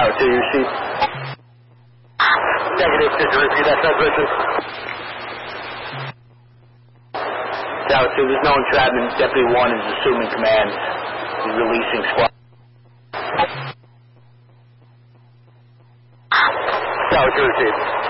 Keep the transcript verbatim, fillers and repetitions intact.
Tower two, you receive. Negative, did you receive that transmission? Tower two, there's no entrapment. Deputy one is assuming command. He's releasing squad. Tower two, receive.